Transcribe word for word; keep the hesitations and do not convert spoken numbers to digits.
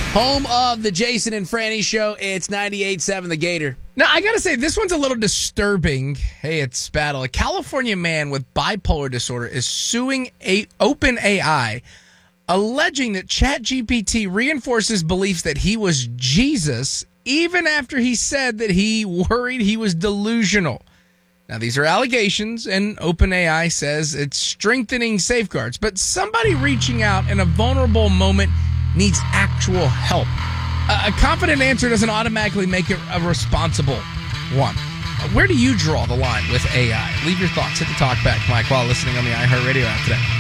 Home of the Jason and Franny Show. It's ninety-eight point seven The Gator. Now, I got to say, this one's a little disturbing. Hey, it's Battle. A California man with bipolar disorder is suing a OpenAI, alleging that ChatGPT reinforces beliefs that he was Jesus, even after he said that he worried he was delusional. Now, these are allegations, and OpenAI says it's strengthening safeguards. But somebody reaching out in a vulnerable moment needs actual help. A, a confident answer doesn't automatically make it a responsible one. Where do you draw the line with A I? Leave your thoughts. Hit the talk back mic while listening on the iHeartRadio app today.